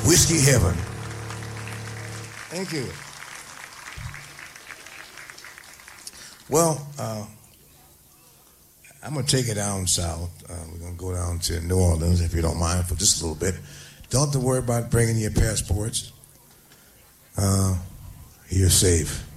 Whiskey Heaven. Thank you. Well, I'm going to take it down south. We're going to go down to New Orleans, if you don't mind, for just a little bit. Don't have to worry about bringing your passports. You're safe.